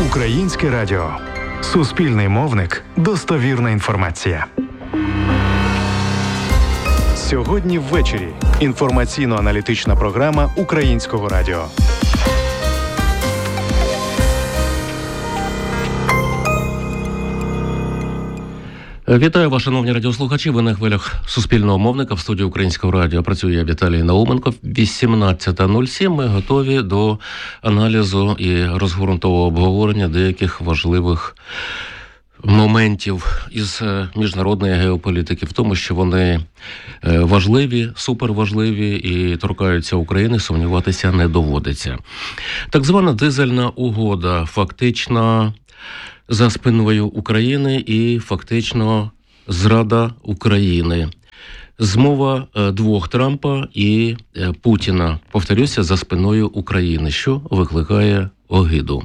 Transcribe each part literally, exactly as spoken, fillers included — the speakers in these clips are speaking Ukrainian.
Українське радіо. Суспільний мовник. Достовірна інформація. Сьогодні ввечері. Інформаційно-аналітична програма Українського радіо. Вітаю вас, шановні радіослухачі. Ви на хвилях Суспільного мовника. В студії Українського радіо працює я, Віталій Науменко. вісімнадцята нуль сім. Ми готові до аналізу і розґрунтового обговорення деяких важливих моментів із міжнародної геополітики, в тому, що вони важливі, суперважливі і торкаються України, сумніватися не доводиться. Так звана дизельна угода фактично за спиною України і фактично зрада України. Змова двох Трампа і Путіна, повторюся, за спиною України, що викликає огиду.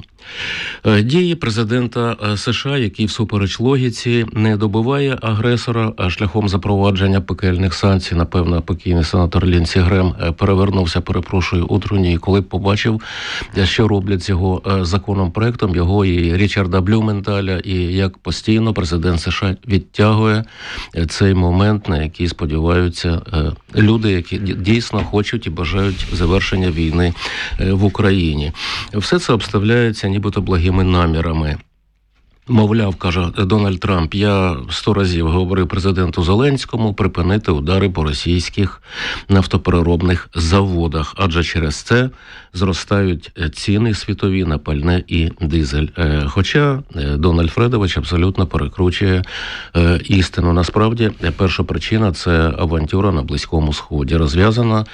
Дії президента США, який всупереч логіці не добиває агресора, а шляхом запровадження пекельних санкцій, напевно, покійний сенатор Лінсі Грем перевернувся, перепрошую, у труні, коли побачив, що роблять з його законопроектом, його і Річарда Блюменталя, і як постійно президент США відтягує цей момент, на який сподіваються люди, які дійсно хочуть і бажають завершення війни в Україні. Все це обставляється нібито благими намірами. Мовляв, каже Дональд Трамп, я сто разів говорив президенту Зеленському припинити удари по російських нафтопереробних заводах, адже через це зростають ціни світові на пальне і дизель. Хоча Дональд Фредович абсолютно перекручує істину. Насправді, перша причина – це авантюра на Близькому Сході, розв'язана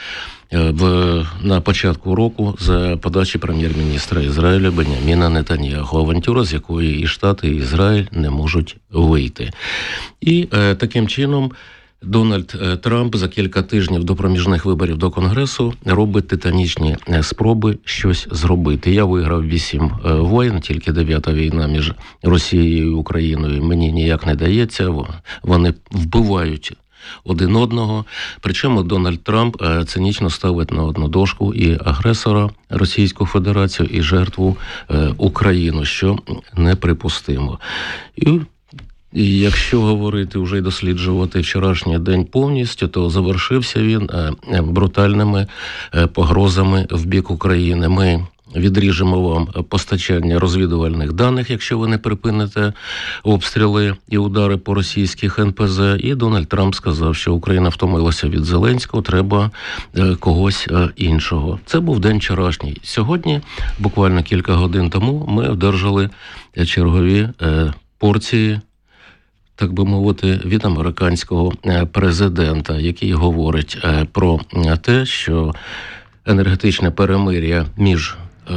В, на початку року за подачі прем'єр-міністра Ізраїлю Беняміна Нетаньяху. Авантюра, з якої і Штати, і Ізраїль не можуть вийти. І е, таким чином Дональд Трамп за кілька тижнів до проміжних виборів до Конгресу робить титанічні спроби щось зробити. Я виграв вісім воєн, тільки дев'ята війна між Росією і Україною мені ніяк не дається. Вони вбивають один одного. Причому Дональд Трамп цинічно ставить на одну дошку і агресора Російську Федерацію, і жертву Україну, що неприпустимо. І І якщо говорити вже й досліджувати вчорашній день повністю, то завершився він брутальними погрозами в бік України. Ми відріжемо вам постачання розвідувальних даних, якщо ви не припините обстріли і удари по російських ен пе зет. І Дональд Трамп сказав, що Україна втомилася від Зеленського, треба когось іншого. Це був день вчорашній. Сьогодні, буквально кілька годин тому, ми одержали чергові порції, так би мовити, від американського президента, який говорить про те, що енергетичне перемир'я між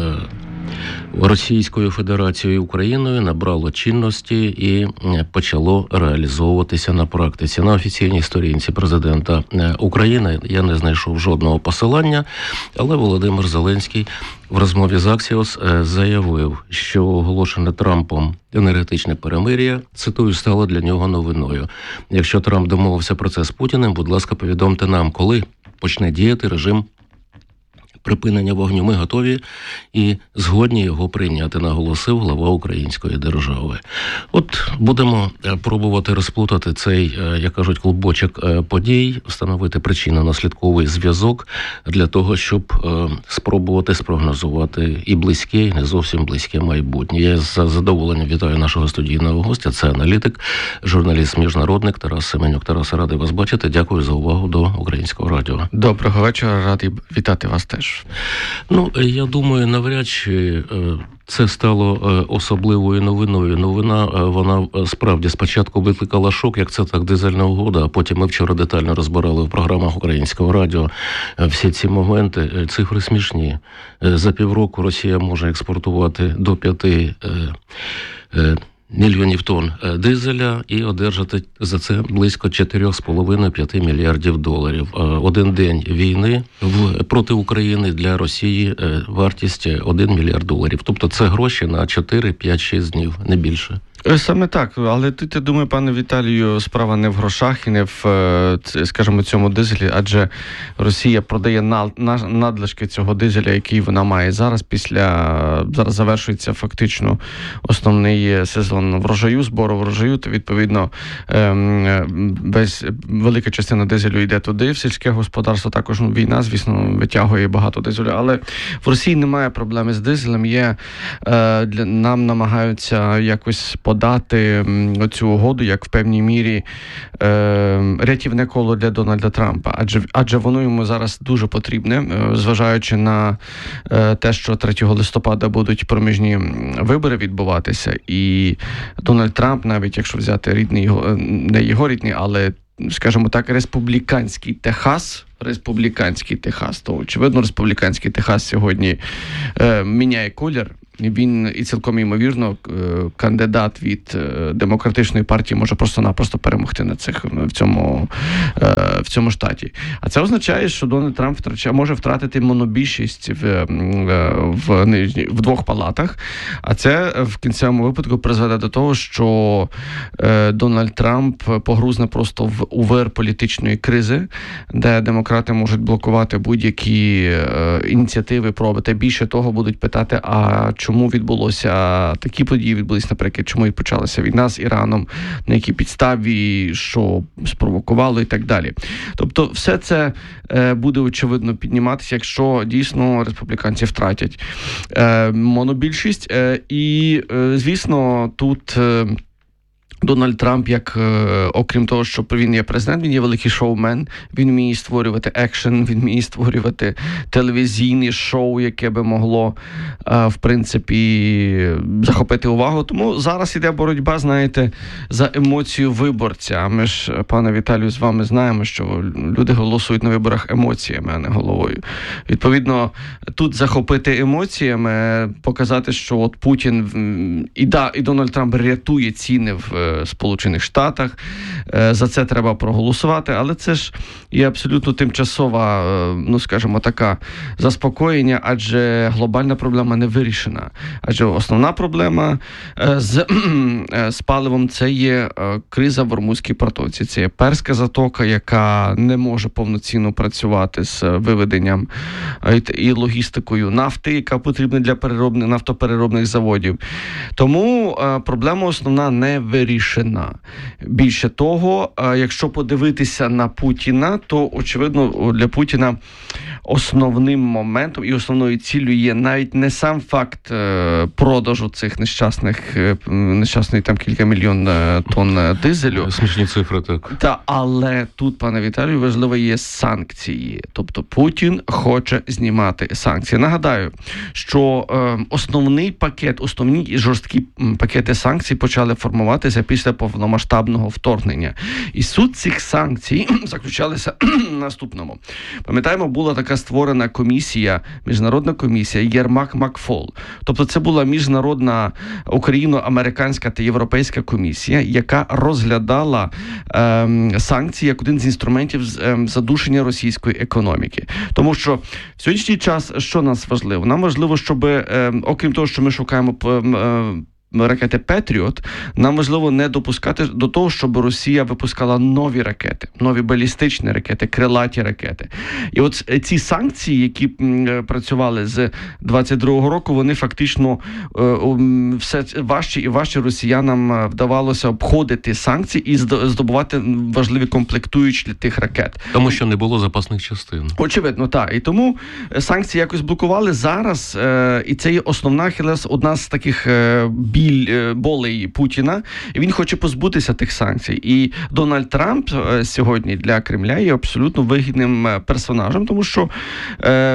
Російською Федерацією і Україною набрало чинності і почало реалізовуватися на практиці. На офіційній сторінці президента України я не знайшов жодного посилання, але Володимир Зеленський в розмові з Аксіос заявив, що оголошене Трампом енергетичне перемир'я, цитую, стало для нього новиною. Якщо Трамп домовився про це з Путіним, будь ласка, повідомте нам, коли почне діяти режим припинення вогню. Ми готові і згодні його прийняти, наголосив глава української держави. От будемо пробувати розплутати цей, як кажуть, клубочок подій, встановити причинно-наслідковий зв'язок для того, щоб спробувати спрогнозувати і близьке, і не зовсім близьке майбутнє. Я з задоволенням вітаю нашого студійного гостя. Це аналітик, журналіст-міжнародник Тарас Семенюк. Тарас, радий вас бачити. Дякую за увагу до Українського радіо. Доброго вечора, радий вітати вас теж. Ну, я думаю, навряд чи це стало особливою новиною. Новина, вона справді спочатку викликала шок, як це так, дизельна угода, а потім ми вчора детально розбирали в програмах Українського радіо всі ці моменти. Цифри смішні. За півроку Росія може експортувати до п'яти мільйонів тонн дизеля і одержати за це близько чотири з половиною до п'яти мільярдів доларів. Один день війни в, проти України для Росії вартість один мільярд доларів. Тобто це гроші на чотири, п'ять, шість днів, не більше. Саме так, але тут, я думаю, пане Віталію, справа не в грошах і не в, скажімо, цьому дизелі, адже Росія продає надлишки цього дизеля, який вона має зараз. Після зараз завершується фактично основний сезон врожаю, збору врожаю, то відповідно весь велика частина дизелю йде туди, в сільське господарство. Також ну, війна, звісно, витягує багато дизелю, але в Росії немає проблеми з дизелем. Є для нам намагаються якось подати цю угоду як в певній мірі е, рятівне коло для Дональда Трампа, адже, адже воно йому зараз дуже потрібне, зважаючи на е, те, що третього листопада будуть проміжні вибори відбуватися, і Дональд Трамп, навіть якщо взяти рідний, його, не його рідний, але, скажімо так, республіканський Техас, республіканський Техас, то, очевидно, республіканський Техас сьогодні е, міняє колір. Він і цілком ймовірно кандидат від демократичної партії може просто-напросто перемогти на цих в цьому в цьому штаті. А це означає, що Дональд Трамп втрачає, може втратити монобільшість в, в, в двох палатах. А це в кінцевому випадку призведе до того, що Дональд Трамп погрузне просто в у вир політичної кризи, де демократи можуть блокувати будь-які ініціативи про те. Більше того, будуть питати, а чому відбулося такі події, відбулися, наприклад, чому і почалася війна з Іраном, на якій підставі, що спровокувало і так далі. Тобто все це е, буде, очевидно, підніматися, якщо дійсно республіканці втратять е, монобільшість. Е, і, е, звісно, тут... Е, Дональд Трамп, як, е, окрім того, що він є президент, він є великий шоумен, він вміє створювати екшен, він вміє створювати телевізійне шоу, яке би могло, е, в принципі, захопити увагу. Тому зараз іде боротьба, знаєте, за емоцію виборця. Ми ж, пане Віталію, з вами знаємо, що люди голосують на виборах емоціями, а не головою. Відповідно, тут захопити емоціями, показати, що от Путін і, да, і Дональд Трамп рятує ціни в Сполучених Штатах, за це треба проголосувати, але це ж є абсолютно тимчасова, ну, скажімо, така заспокоєння, адже глобальна проблема не вирішена. Адже основна проблема з, з паливом – це є криза в Ормузькій протоці, це є Перська затока, яка не може повноцінно працювати з виведенням і логістикою нафти, яка потрібна для переробних, нафтопереробних заводів. Тому проблема основна не вирішена. Більше того, якщо подивитися на Путіна, то, очевидно, для Путіна основним моментом і основною ціллю є навіть не сам факт продажу цих нещасних, нещасних там кілька мільйон тонн дизелю. Смішні цифри, так. Та, але тут, пане Віталію, важливо є санкції. Тобто Путін хоче знімати санкції. Нагадаю, що е, основний пакет, основні і жорсткі пакети санкцій почали формуватися після повномасштабного вторгнення. І суть цих санкцій заключалася в наступному. Пам'ятаємо, була така створена комісія, міжнародна комісія Єрмак-Макфол. Тобто це була міжнародна україно-американська та європейська комісія, яка розглядала е, санкції як один з інструментів е, задушення російської економіки. Тому що в сьогоднішній час, що нас важливо? Нам важливо, щоб, е, окрім того, що ми шукаємо е, ракети Петріот, нам важливо не допускати до того, щоб Росія випускала нові ракети, нові балістичні ракети, крилаті ракети. І от ці санкції, які працювали з двадцять другого року, вони фактично все важче і важче росіянам вдавалося обходити санкції і здобувати важливі комплектуючі для тих ракет. Тому що не було запасних частин. Очевидно, так. І тому санкції якось блокували. Зараз, і це є основна ахілес, одна з таких біль болей Путіна, і він хоче позбутися тих санкцій. І Дональд Трамп сьогодні для Кремля є абсолютно вигідним персонажем, тому що е,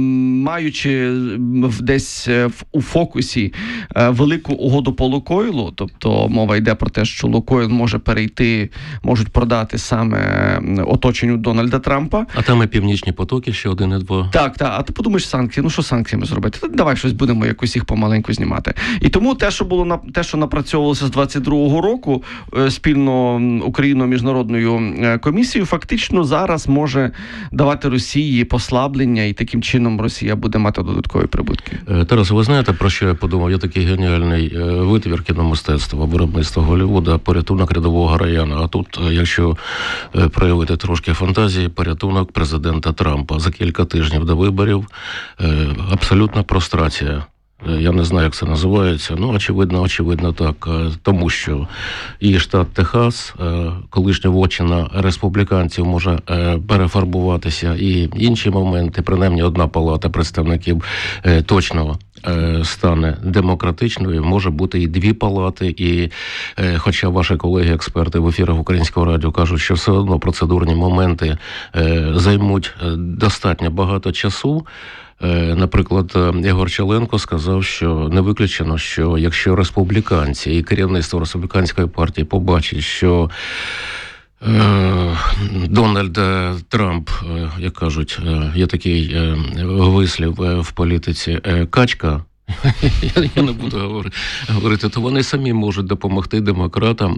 маючи десь у фокусі велику угоду по Лукойлу, тобто мова йде про те, що Лукойл може перейти, можуть продати саме оточенню Дональда Трампа. А там і Північні потоки, ще один і два. Так, так. А ти подумаєш, санкції, ну що санкціями зробити? Та давай щось будемо якось їх помаленьку знімати. І тому те, що було на те, що напрацьовувалося з двадцять другого року спільно Україно-міжнародною комісією, фактично зараз може давати Росії послаблення, і таким чином Росія буде мати додаткові прибутки. Тарас, ви знаєте, про що я подумав? Є такий геніальний витвір кіномистецтва, виробництва Голлівуда, порятунок рядового Раяна. А тут, якщо проявити трошки фантазії, порятунок президента Трампа за кілька тижнів до виборів, абсолютна прострація. Я не знаю, як це називається. Ну, очевидно, очевидно так. Тому що і штат Техас, колишня вотчина республіканців, може перефарбуватися, і інші моменти, принаймні одна палата представників точно стане демократичною, може бути і дві палати, і хоча ваші колеги-експерти в ефірах Українського радіо кажуть, що все одно процедурні моменти займуть достатньо багато часу. Наприклад, Єгор Чаленко сказав, що не виключено, що якщо республіканці і керівництво республіканської партії побачить, що е, Дональд Трамп, як кажуть, є такий вислів в політиці, качка, я не буду говорити, то вони самі можуть допомогти демократам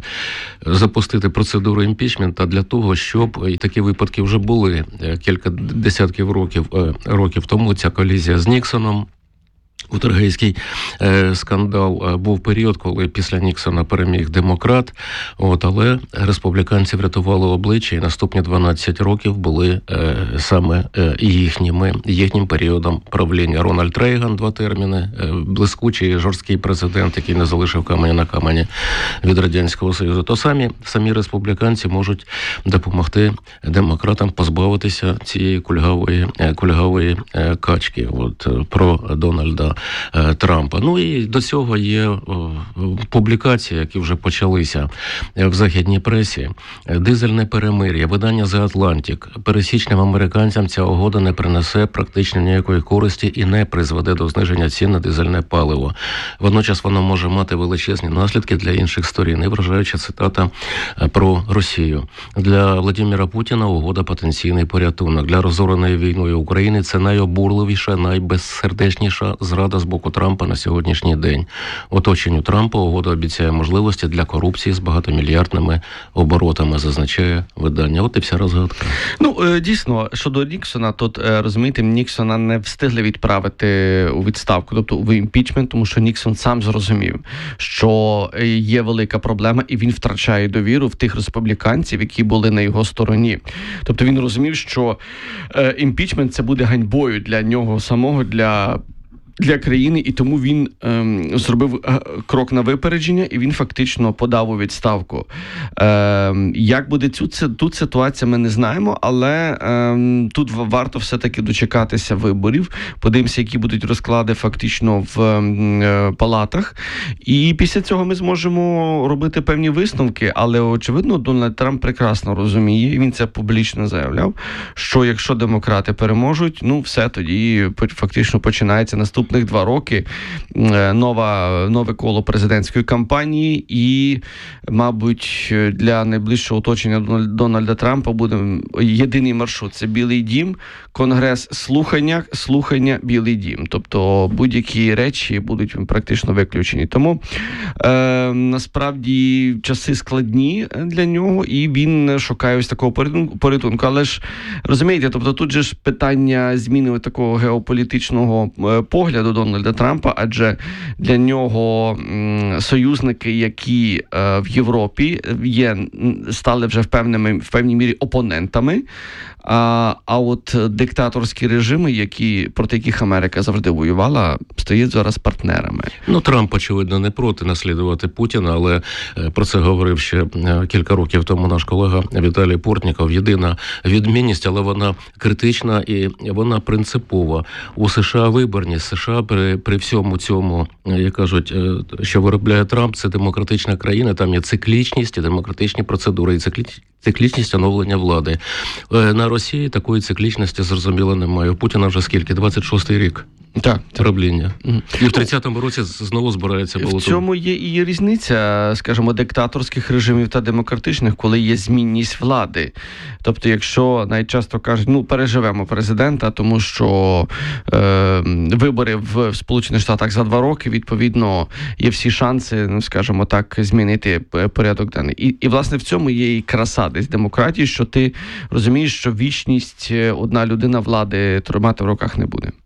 запустити процедуру імпічменту для того, щоб, і такі випадки вже були кілька десятків років, років тому, ця колізія з Ніксоном, Утергейський е, скандал, був період, коли після Ніксона переміг демократ, от, але республіканці врятували обличчя, і наступні дванадцять років були е, саме е, їхніми, їхнім періодом правління. Рональд Рейган, два терміни, е, блискучий, жорсткий президент, який не залишив каменя на камені від Радянського Союзу. То самі, самі республіканці можуть допомогти демократам позбавитися цієї кульгавої, кульгавої е, качки. От, про Дональда Трампа. Ну і до цього є о, публікації, які вже почалися в західній пресі. Дизельне перемир'я, видання The Atlantic. Пересічним американцям ця угода не принесе практично ніякої користі і не призведе до зниження цін на дизельне паливо. Водночас воно може мати величезні наслідки для інших сторін. І вражаюча цитата про Росію. Для Владимира Путіна угода потенційний порятунок. Для розореної війною України це найобурливіша, найбезсердечніша зрада з боку Трампа на сьогоднішній день. Оточенню Трампа угода обіцяє можливості для корупції з багатомільярдними оборотами, зазначає видання. От і вся розгадка. Ну, дійсно, щодо Ніксона, тут, розумієте, Ніксона не встигли відправити у відставку, тобто в імпічмент, тому що Ніксон сам зрозумів, що є велика проблема, і він втрачає довіру в тих республіканців, які були на його стороні. Тобто він розумів, що імпічмент – це буде ганьбою для нього самого, для для країни, і тому він ем, зробив е, крок на випередження, і він фактично подав у відставку. Ем, як буде цю, це, тут ситуація, ми не знаємо, але ем, тут варто все-таки дочекатися виборів, подивимося, які будуть розклади фактично в е, палатах, і після цього ми зможемо робити певні висновки, але, очевидно, Дональд Трамп прекрасно розуміє, і він це публічно заявляв, що якщо демократи переможуть, ну все, тоді фактично починається наступний наступних два роки нова, нове коло президентської кампанії, і, мабуть, для найближчого оточення Дональда Трампа буде єдиний маршрут – це Білий дім, Конгрес, слухання, слухання, Білий дім. Тобто будь-які речі будуть практично виключені. Тому е, насправді часи складні для нього, і він шукає ось такого порятунку. Але ж, розумієте, тобто тут же ж питання зміни такого геополітичного погляду до Дональда Трампа, адже для нього м, союзники, які е, в Європі є, стали вже в, певними, в певній мірі опонентами, а, а от диктаторські режими, які, проти яких Америка завжди воювала, стоять зараз партнерами. Ну, Трамп, очевидно, не проти наслідувати Путіна, але про це говорив ще кілька років тому наш колега Віталій Портніков. Єдина відмінність, але вона критична і вона принципова. У США виборність, США при, при всьому цьому, як кажуть, що виробляє Трамп, це демократична країна, там є циклічність і демократичні процедури, і циклічність. Циклічність оновлення влади. На Росії такої циклічності, зрозуміло, немає. У Путіна вже скільки? двадцять шостий рік. Так, правління. Mm. І в тридцятому році знову збирається балотувати. В цьому є і різниця, скажімо, диктаторських режимів та демократичних, коли є змінність влади. Тобто, якщо навіть часто кажуть, ну, переживемо президента, тому що е, вибори в, в Сполучених Штатах за два роки, відповідно, є всі шанси, ну, скажімо так, змінити порядок денний. І, і, власне, в цьому є і краса десь демократії, що ти розумієш, що вічність одна людина влади тримати в руках не буде.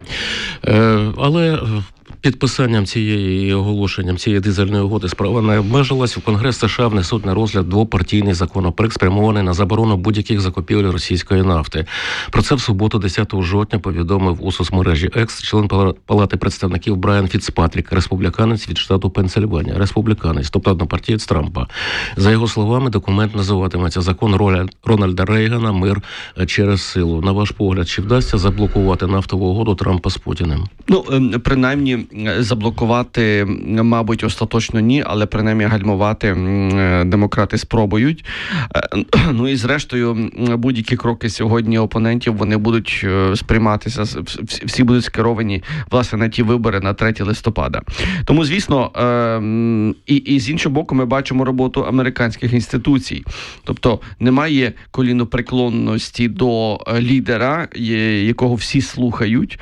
Е, але підписанням цієї і оголошенням цієї дизельної угоди справа не обмежилась. У Конгрес США внесуть на розгляд двопартійний законопроект, спрямований на заборону будь-яких закупівель російської нафти. Про це в суботу, десятого жовтня, повідомив у соцмережі X член Палати представників Брайан Фіцпатрік, республіканець від штату Пенсильванія. Республіканець, тобто однопартієць Трампа. За його словами, документ називатиметься «Закон Рональда Рейгана. Мир через силу». На ваш погляд, чи вдасться заблокувати нафтову угоду Трампа з Путіним? Ну, принаймні, заблокувати, мабуть, остаточно ні, але принаймні гальмувати демократи спробують. Ну і зрештою, будь-які кроки сьогодні опонентів, вони будуть сприйматися, всі будуть скеровані, власне, на ті вибори на третє листопада. Тому, звісно, і, і з іншого боку, ми бачимо роботу американських інституцій. Тобто немає колінопреклонності до лідера, якого всі слухають,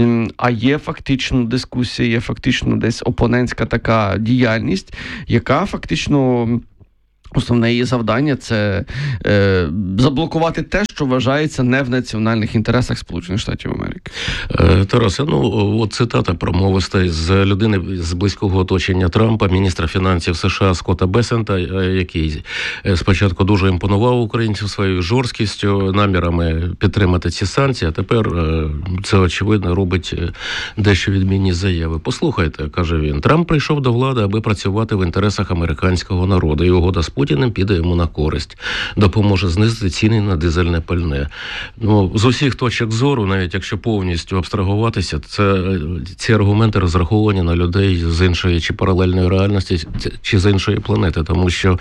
а є фактично дискусія, є фактично десь опонентська така діяльність, яка фактично... Основне її завдання – це е, заблокувати те, що вважається не в національних інтересах Сполучених Штатів Америки. Е, Тарасе, ну, от цитата промовиста з людини з близького оточення Трампа, міністра фінансів США Скотта Бесента, який спочатку дуже імпонував українців своєю жорсткістю, намірами підтримати ці санкції, а тепер е, це, очевидно, робить дещо відмінні заяви. Послухайте, каже він, Трамп прийшов до влади, аби працювати в інтересах американського народу, і угода з Путіним піде йому на користь, допоможе знизити ціни на дизельне пальне. Ну, з усіх точок зору, навіть якщо повністю абстрагуватися, це, ці аргументи розраховані на людей з іншої чи паралельної реальності, чи з іншої планети, тому що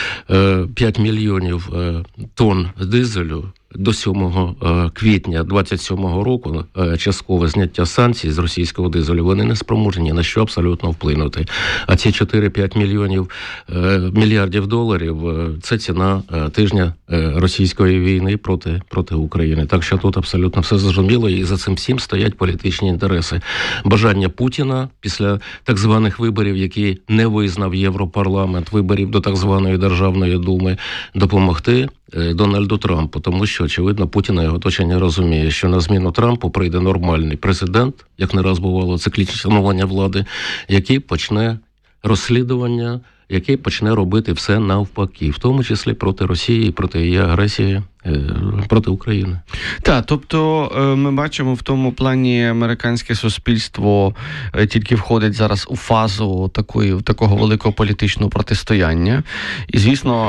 е, п'ять мільйонів е, тонн дизелю до сьомого квітня двадцять сьомого року часткове зняття санкцій з російського дизелю, вони не спроможні на що абсолютно вплинути. А ці чотири-п'ять мільйонів мільярдів доларів – це ціна тижня російської війни проти, проти України. Так що тут абсолютно все зрозуміло, і за цим всім стоять політичні інтереси. Бажання Путіна після так званих виборів, які не визнав Європарламент, виборів до так званої Державної думи, допомогти Дональду Трампу, тому що, очевидно, Путін і його оточення розуміє, що на зміну Трампу прийде нормальний президент, як не раз бувало, циклічне становлення влади, який почне розслідування, який почне робити все навпаки, в тому числі проти Росії, проти її агресії проти України. Так, тобто ми бачимо в тому плані американське суспільство тільки входить зараз у фазу такої, такого великого політичного протистояння. І, звісно,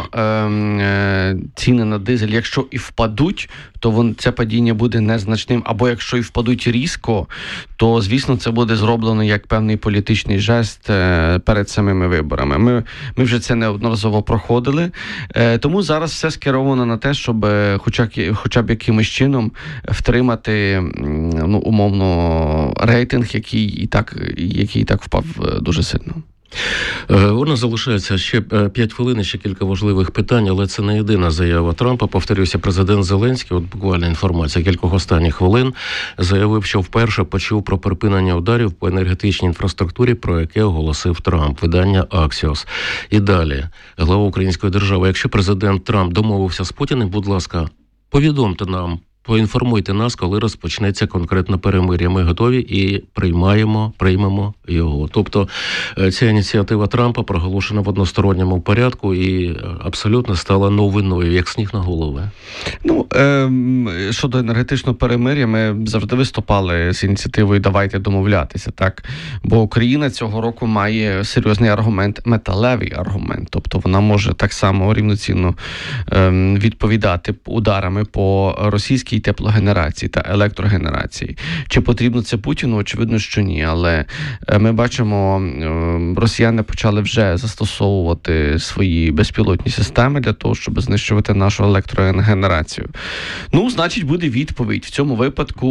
ціни на дизель, якщо і впадуть, то вон, це падіння буде незначним. Або якщо і впадуть різко, то, звісно, це буде зроблено як певний політичний жест перед самими виборами. Ми, ми вже це неодноразово проходили. Тому зараз все скеровано на те, щоб Хоча, хоча б якимось чином втримати, ну, умовно, рейтинг, який і так, який і так впав дуже сильно. У нас залишається ще п'ять хвилин, ще кілька важливих питань, але це не єдина заява Трампа. Повторюся, президент Зеленський, от буквально інформація кількох останніх хвилин, заявив, що вперше почув про припинення ударів по енергетичній інфраструктурі, про яке оголосив Трамп, видання Axios. І далі, глава української держави, якщо президент Трамп домовився з Путіним, будь ласка, повідомте нам, поінформуйте нас, коли розпочнеться конкретне перемир'я. Ми готові і приймаємо, приймемо його. Тобто ця ініціатива Трампа проголошена в односторонньому порядку і абсолютно стала новиною, як сніг на голову. Ну, е, щодо енергетичного перемир'я, ми завжди виступали з ініціативою «давайте домовлятися», так? Бо Україна цього року має серйозний аргумент, металевий аргумент. Тобто вона може так само рівноцінно е, відповідати ударами по російській українській теплогенерації та електрогенерації. Чи потрібно це Путіну? Очевидно, що ні. Але ми бачимо, росіяни почали вже застосовувати свої безпілотні системи для того, щоб знищувати нашу електрогенерацію. Ну, значить, буде відповідь. В цьому випадку,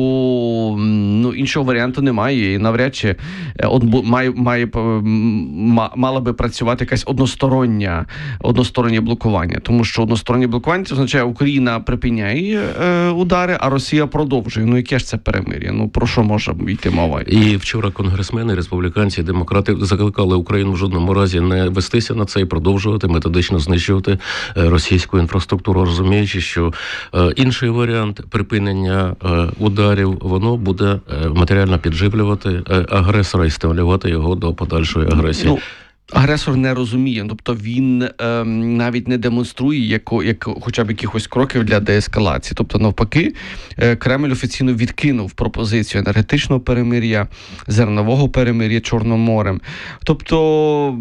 ну, іншого варіанту немає. І навряд чи має, має, мала би працювати якась одностороння, одностороннє блокування. Тому що одностороннє блокування це означає, Україна припиняє е, удари, а Росія продовжує. Ну, яке ж це перемир'я? Ну, про що може йти мова? І вчора конгресмени, республіканці, демократи закликали Україну в жодному разі не вестися на це і продовжувати методично знищувати російську інфраструктуру, розуміючи, що е, інший варіант припинення е, ударів, воно буде е, матеріально підживлювати е, агресора і стимулювати його до подальшої агресії. Ну, агресор не розуміє, тобто він е, навіть не демонструє яко, як, хоча б якихось кроків для деескалації. Тобто, навпаки, е, Кремль офіційно відкинув пропозицію енергетичного перемир'я, зернового перемир'я Чорним морем. Тобто,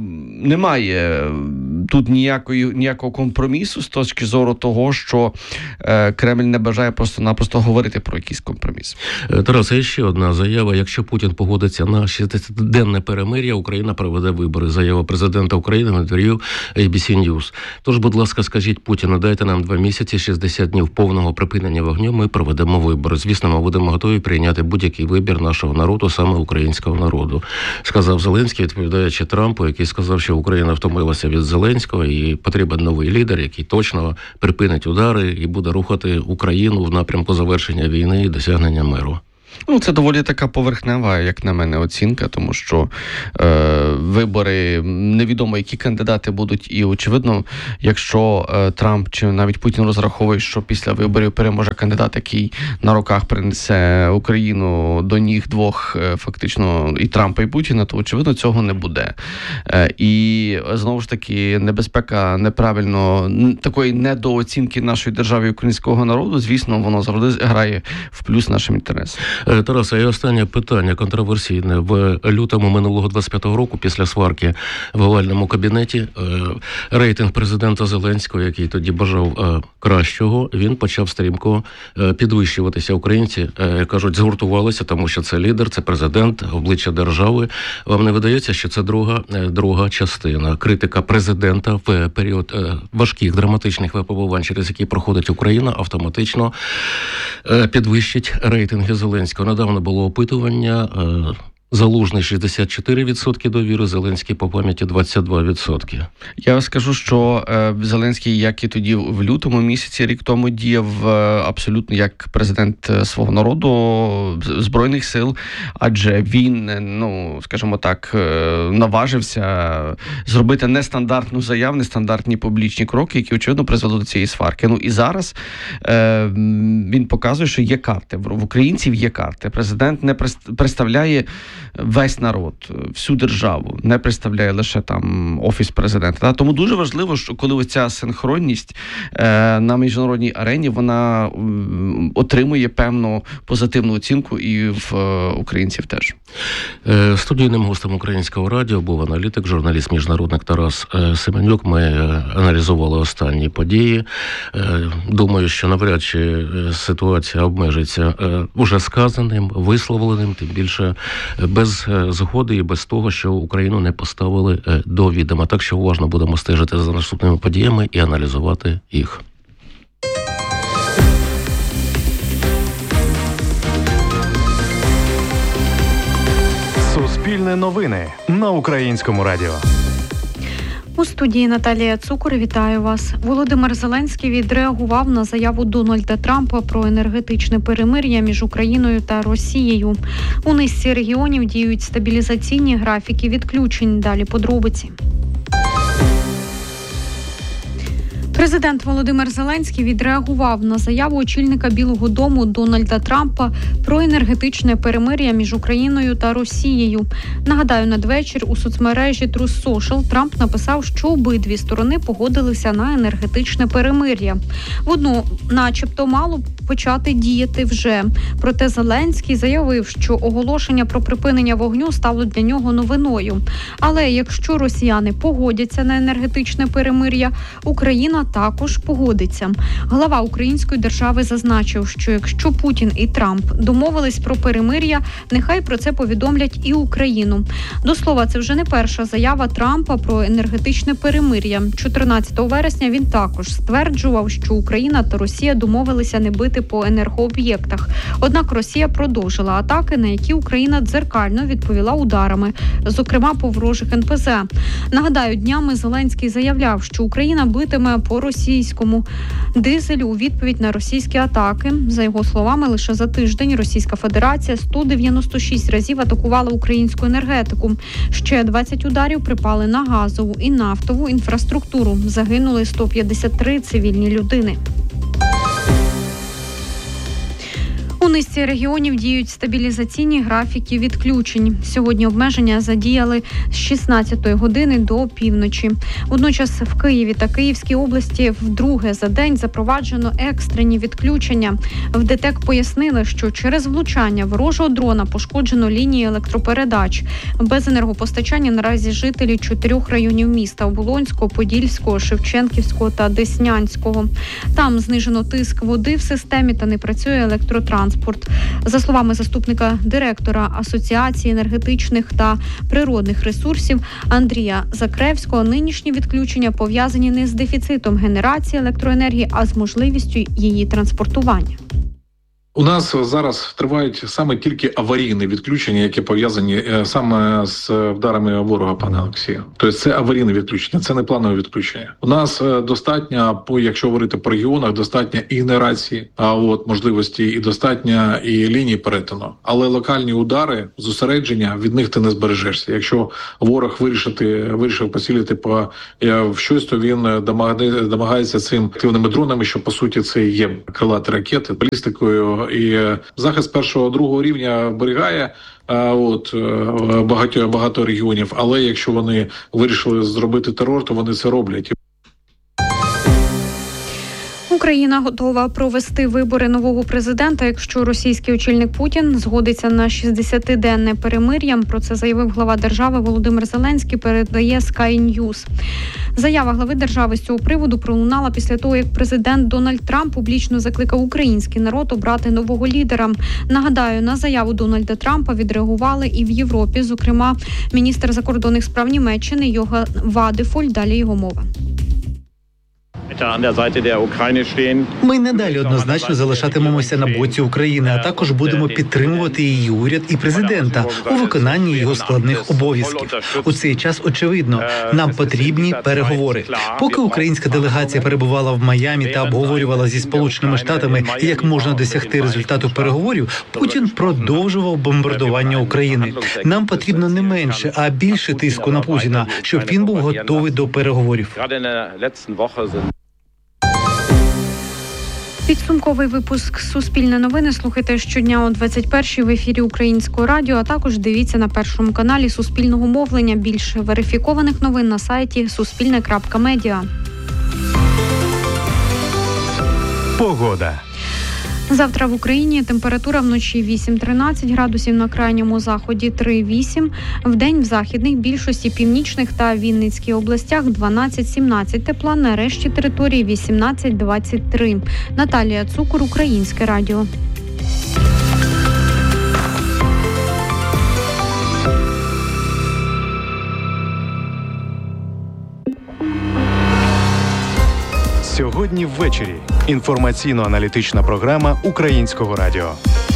немає тут ніякої, ніякого компромісу з точки зору того, що е, Кремль не бажає просто-напросто говорити про якийсь компроміс. Тарас, є ще одна заява. Якщо Путін погодиться на шістдесятиденне перемир'я, Україна проведе вибори. Заява президента України в інтерв'ю ей бі сі News. Тож, будь ласка, скажіть Путіну, дайте нам два місяці, шістдесят днів повного припинення вогню, ми проведемо вибори. Звісно, ми будемо готові прийняти будь-який вибір нашого народу, саме українського народу, сказав Зеленський, відповідаючи Трампу, який сказав, що Україна втомилася від Зеленського і потрібен новий лідер, який точно припинить удари і буде рухати Україну в напрямку завершення війни і досягнення миру. Ну, це доволі така поверхнева, як на мене, оцінка, тому що е, вибори, невідомо, які кандидати будуть, і, очевидно, якщо е, Трамп чи навіть Путін розраховує, що після виборів переможе кандидат, який на руках принесе Україну до ніг двох, е, фактично, і Трампа, і Путіна, то, очевидно, цього не буде. Е, і, знову ж таки, небезпека неправильно, такої недооцінки нашої держави і українського народу, звісно, воно завжди грає в плюс нашим інтересам. Тараса, і останнє питання контроверсійне. В лютому минулого двадцять п'ятого року, після сварки в овальному кабінеті, рейтинг президента Зеленського, який тоді бажав кращого, він почав стрімко підвищуватися. Українці, як кажуть, згуртувалися, тому що це лідер, це президент, обличчя держави. Вам не видається, що це друга, друга частина? Критика президента в період важких драматичних випробувань, через які проходить Україна, автоматично підвищить рейтинги Зеленського. Недавно було опитування. Залужний шістдесят чотири відсотки довіри, Зеленський по пам'яті двадцять два відсотки. Я скажу, що е, Зеленський, як і тоді в лютому місяці, рік тому, діяв е, абсолютно як президент свого народу, Збройних сил, адже він, ну, скажімо так, е, наважився зробити нестандартну заяву, нестандартні публічні кроки, які, очевидно, призвели до цієї сварки. Ну і зараз е, він показує, що є карти. В українців є карти. Президент не представляє весь народ, всю державу, не представляє лише там Офіс президента. Тому дуже важливо, що коли оця синхронність е, на міжнародній арені, вона е, отримує певну позитивну оцінку і в е, українців теж. Е, студійним гостем Українського радіо був аналітик, журналіст-міжнародник Тарас е, Семенюк. Ми е, аналізували останні події. Е, думаю, що навряд чи ситуація обмежиться е, уже сказаним, висловленим, тим більше без згоди і без того, що Україну не поставили до відома. Так що уважно будемо стежити за наступними подіями і аналізувати їх. Суспільне новини на Українському радіо. У студії Наталія Цукор, вітаю вас. Володимир Зеленський відреагував на заяву Дональда Трампа про енергетичне перемир'я між Україною та Росією. У низці регіонів діють стабілізаційні графіки відключень. Далі подробиці. Президент Володимир Зеленський відреагував на заяву очільника Білого дому Дональда Трампа про енергетичне перемир'я між Україною та Росією. Нагадаю, надвечір у соцмережі Truth Social Трамп написав, що обидві сторони погодилися на енергетичне перемир'я. Воно начебто мало почати діяти вже. Проте Зеленський заявив, що оголошення про припинення вогню стало для нього новиною. Але якщо росіяни погодяться на енергетичне перемир'я, Україна також погодиться. Глава української держави зазначив, що якщо Путін і Трамп домовились про перемир'я, нехай про це повідомлять і Україну. До слова, це вже не перша заява Трампа про енергетичне перемир'я. чотирнадцятого вересня він також стверджував, що Україна та Росія домовилися не бити по енергооб'єктах. Однак Росія продовжила атаки, на які Україна дзеркально відповіла ударами, зокрема по ворожих ен пе зе. Нагадаю, днями Зеленський заявляв, що Україна битиме по російському дизелю у відповідь на російські атаки. За його словами, лише за тиждень Російська Федерація сто дев'яносто шість разів атакувала українську енергетику. Ще двадцять ударів припали на газову і нафтову інфраструктуру. Загинули сто п'ятдесят три цивільні людини. У низці регіонів діють стабілізаційні графіки відключень. Сьогодні обмеження задіяли з шістнадцятої години до півночі. Водночас в Києві та Київській області вдруге за день запроваджено екстрені відключення. В ДТЕК пояснили, що через влучання ворожого дрона пошкоджено лінії електропередач. Без енергопостачання наразі жителі чотирьох районів міста – Оболонського, Подільського, Шевченківського та Деснянського. Там знижено тиск води в системі та не працює електротранспорт. За словами заступника директора Асоціації енергетичних та природних ресурсів Андрія Закревського, нинішні відключення пов'язані не з дефіцитом генерації електроенергії, а з можливістю її транспортування. У нас зараз тривають саме тільки аварійні відключення, які пов'язані саме з вдарами ворога, пане Олексію. Тобто це аварійне відключення, це не планове відключення. У нас достатньо, якщо говорити по регіонах, достатньо і генерації, а от можливості, і достатньо і лінії перетину. Але локальні удари, зосередження, від них ти не збережешся. Якщо ворог вирішити, вирішив поцілити по в щось, то він домагається цим активними дронами, що по суті це є крилаті ракети, балістикою. І захист першого, другого рівня оберігає от багато, багато регіонів, але якщо вони вирішили зробити терор, то вони це роблять. Україна готова провести вибори нового президента, якщо російський очільник Путін згодиться на шістдесятиденне перемир'я. Про це заявив глава держави Володимир Зеленський, передає Sky News. Заява глави держави з цього приводу пролунала після того, як президент Дональд Трамп публічно закликав український народ обрати нового лідера. Нагадаю, на заяву Дональда Трампа відреагували і в Європі, зокрема, міністр закордонних справ Німеччини Йоган Вадефоль. Далі його мова. Ми надалі однозначно залишатимемося на боці України, а також будемо підтримувати її уряд і президента у виконанні його складних обов'язків. У цей час, очевидно, нам потрібні переговори. Поки українська делегація перебувала в Майамі та обговорювала зі Сполученими Штатами, як можна досягти результату переговорів, Путін продовжував бомбардування України. Нам потрібно не менше, а більше тиску на Путіна, щоб він був готовий до переговорів. Підсумковий випуск «Суспільне новини» слухайте щодня о двадцять першій в ефірі Українського радіо, а також дивіться на першому каналі Суспільного мовлення. Більше верифікованих новин на сайті суспільне крапка медіа. Погода. Завтра в Україні температура вночі вісім-тринадцять градусів, на крайньому заході три-вісім, вдень в західних, більшості північних та Вінницькій областях дванадцять-сімнадцять тепла, на решті території вісімнадцять-двадцять три. Наталія Цукор, Українське радіо. Сьогодні ввечері. Інформаційно-аналітична програма Українського радіо.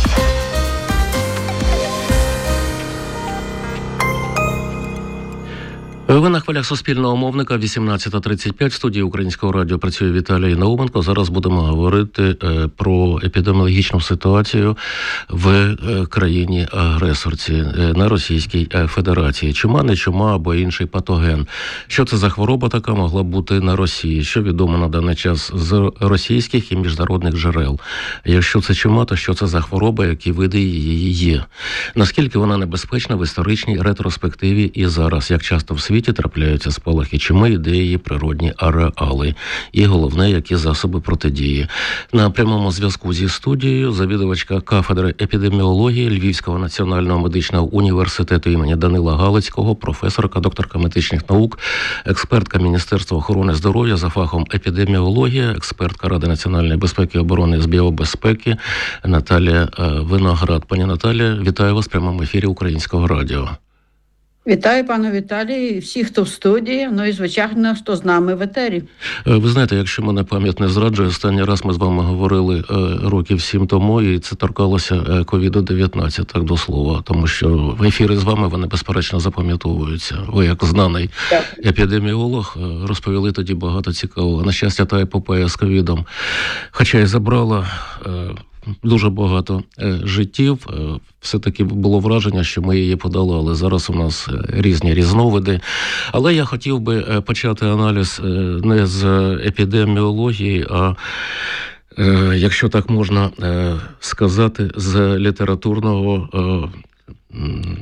Ви на хвилях Суспільного мовника, вісімнадцята тридцять п'ять, в студії Українського радіо працює Віталій Науменко. Зараз будемо говорити про епідеміологічну ситуацію в країні-агресорці, на Російській Федерації. Чума, не чума або інший патоген. Що це за хвороба така могла бути на Росії? Що відомо на даний час з російських і міжнародних джерел? Якщо це чума, то що це за хвороба, які види її є? Наскільки вона небезпечна в історичній ретроспективі і зараз? Як часто в світі світі трапляються спалахи чуми, і де її природні ареали. І головне, які засоби протидії. На прямому зв'язку зі студією завідувачка кафедри епідеміології Львівського національного медичного університету імені Данила Галицького, професорка, докторка медичних наук, експертка Міністерства охорони здоров'я за фахом епідеміологія, експертка Ради національної безпеки і оборони з біобезпеки Наталія Виноград. Пані Наталія, вітаю вас в прямому ефірі Українського радіо. Вітаю, пане Віталій, всіх, хто в студії, ну і, звичайно, хто з нами в етері. Ви знаєте, якщо мене пам'ять не зраджує, останній раз ми з вами говорили років сім тому, і це торкалося ковід дев'ятнадцять, так до слова, тому що в ефірі з вами вони, безперечно, запам'ятовуються. Ви, як знаний так. епідеміолог, розповіли тоді багато цікавого. На щастя, та епопея з ковідом, хоча й забрала дуже багато е, життів. Е, все-таки було враження, що ми її подолали. Зараз у нас різні різновиди. Але я хотів би почати аналіз е, не з епідеміології, а, е, якщо так можна е, сказати, з літературного е,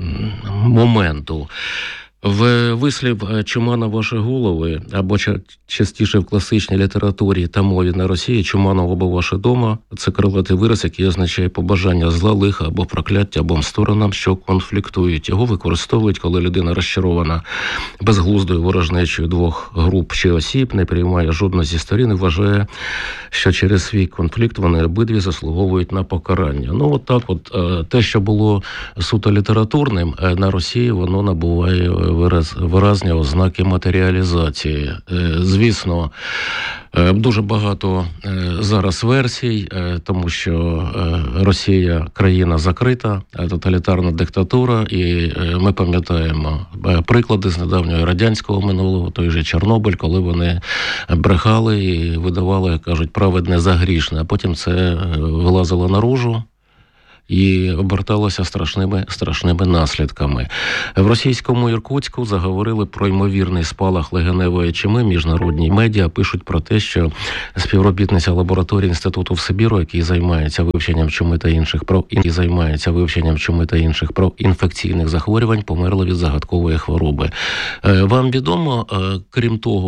моменту. В вислів «чума на ваші голови» або частіше в класичній літературі та мові на Росії «чума на оба ваші дома» – це крилатий вираз, який означає побажання зла, лиха або прокляття обом сторонам, що конфліктують. Його використовують, коли людина розчарована безглуздою ворожнечою двох груп чи осіб, не приймає жодну зі сторін і вважає, що через свій конфлікт вони обидві заслуговують на покарання. Ну, от так от, те, що було суто літературним, на Росії воно набуває вираз, виразні ознаки матеріалізації. Звісно, дуже багато зараз версій, тому що Росія країна закрита, тоталітарна диктатура, і ми пам'ятаємо приклади з недавнього радянського минулого, той же Чорнобиль, коли вони брехали і видавали, як кажуть, праведне за грішне, а потім це вилазило наружу і оберталося страшними, страшними наслідками. В російському Іркутську заговорили про ймовірний спалах легеневої чуми. Міжнародні медіа пишуть про те, що співробітниця лабораторії Інституту в Сибіру, який займається вивченням чуми та інших про який займається вивченням чуми та інших проінфекційних захворювань, померла від загадкової хвороби. Вам відомо, крім того,